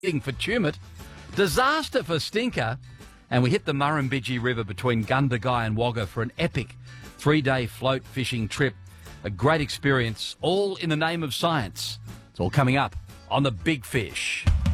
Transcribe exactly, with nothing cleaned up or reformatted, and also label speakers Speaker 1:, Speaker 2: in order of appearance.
Speaker 1: for Tumut, disaster for Stinker, and we hit the Murrumbidgee River between Gundagai and Wagga for an epic three-day float fishing trip. A great experience, all in the name of science. It's all coming up on The Big Fish.